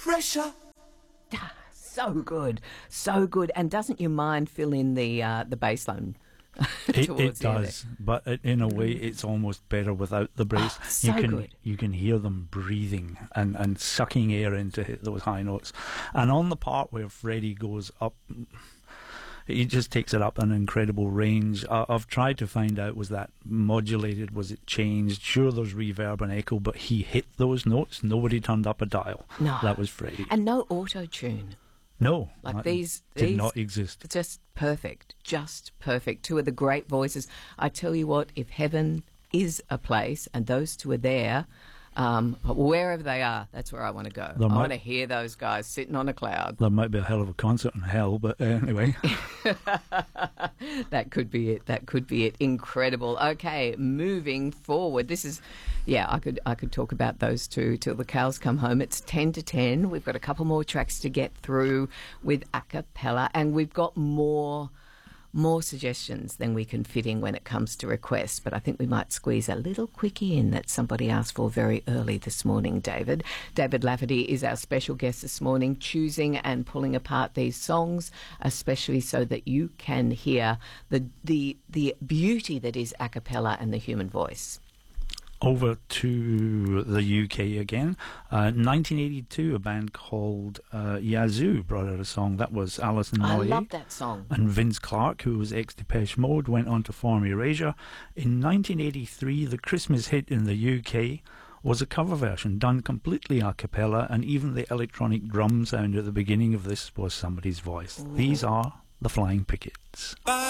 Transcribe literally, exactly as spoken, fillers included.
pressure. Ah, so good, so good. And doesn't your mind fill in the uh, the bass line? It, it towards the end does, but it, in a way, it's almost better without the bass. Oh, so you can good. you can hear them breathing and, and sucking air into hit those high notes. And on the part where Freddie goes up, he just takes it up an incredible range. I, I've tried to find out, was that modulated, was it changed? Sure, there's reverb and echo, but he hit those notes. Nobody turned up a dial. No. That was Freddie. And no auto-tune. No, Like that these, did these not exist. Just perfect, just perfect. Two of the great voices. I tell you what, if heaven is a place and those two are there, um, wherever they are, that's where I want to go. There I might- want to hear those guys sitting on a cloud. There might be a hell of a concert in hell, but uh, anyway. That could be it. That could be it. Incredible. Okay, moving forward. This is, yeah, I could I could talk about those two till the cows come home. It's ten to ten. We've got a couple more tracks to get through with a cappella, and we've got more more suggestions than we can fit in when it comes to requests. But I think we might squeeze a little quickie in that somebody asked for very early this morning, David. David Lafferty is our special guest this morning, choosing and pulling apart these songs, especially so that you can hear the the the beauty that is a cappella and the human voice. Over to the U K again. Uh, nineteen eighty-two, a band called uh, Yazoo brought out a song. That was Alison I Moyet. love that song. And Vince Clarke, who was ex-Depeche Mode, went on to form Erasure. In nineteen eighty-three, the Christmas hit in the U K was a cover version done completely a cappella, and even the electronic drum sound at the beginning of this was somebody's voice. Ooh. These are the Flying Pickets. Bye.